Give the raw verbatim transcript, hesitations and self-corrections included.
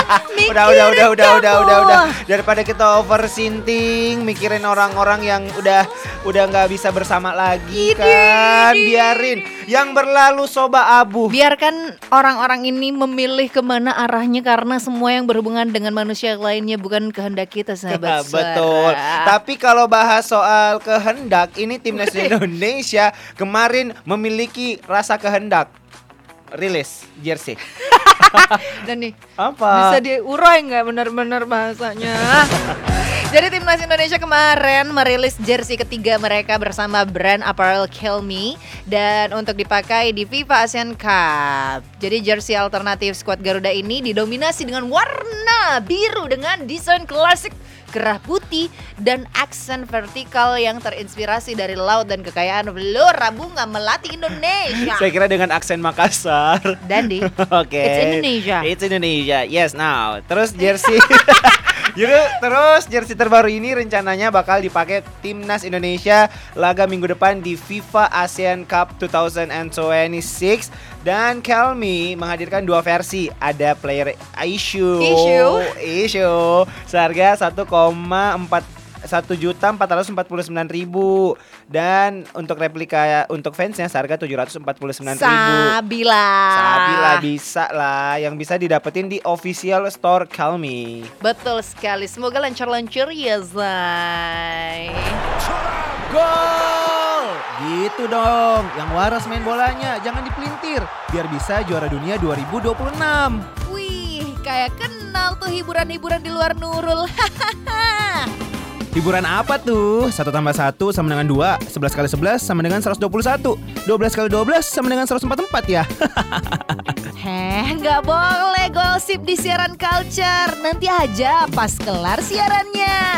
udah, udah, udah, udah, udah, udah, udah. Daripada kita overthinking, mikirin orang-orang yang udah udah nggak bisa bersama lagi kan. Biarin yang berlalu soba abu. Biarkan orang-orang ini memilih kemana arahnya, karena semua yang berhubungan dengan manusia lainnya bukan kehendak kita, sahabat. Betul. Tapi kalau bahas soal kehendak, ini timnas Indonesia kemarin memiliki rasa kehendak. Rilis jersey. Dan nih, apa? bisa diurai nggak benar-benar bahasanya? Jadi timnas Indonesia kemarin merilis jersey ketiga mereka bersama brand apparel Kelme dan untuk dipakai di FIFA Asian Cup. Jadi jersey alternatif skuad Garuda ini didominasi dengan warna biru dengan desain klasik kerah putih dan aksen vertikal yang terinspirasi dari laut dan kekayaan flora bunga melati Indonesia. Saya kira dengan aksen Makassar. Dandi. Oke. Okay. It's Indonesia. It's Indonesia. Yes, now. Terus jersey Jadi terus jersey terbaru ini rencananya bakal dipakai timnas Indonesia laga minggu depan di FIFA ASEAN Cup dua ribu dua puluh enam dan Kelme menghadirkan dua versi, ada player issue issue, issue seharga satu koma empat satu juta empat ratus empat puluh sembilan ribu dan untuk replika untuk fansnya seharga tujuh ratus empat puluh sembilan ribu. Sabila. Sabila bisa lah, yang bisa didapetin di official store Kelme. Betul sekali, semoga lancar-lancar ya Zai. Gol! Gitu dong, yang waras main bolanya, jangan dipelintir biar bisa juara dunia dua ribu dua puluh enam. Wih, kayak kenal tuh hiburan-hiburan di luar Nurul. Hiburan apa tuh? Satu tambah satu sama dengan dua, sebelas kali sebelas sama dengan seratus dua puluh satu, dua belas kali dua belas sama dengan seratus empat puluh empat ya. Heh, nggak boleh gosip di siaran Culture. Nanti aja pas kelar siarannya.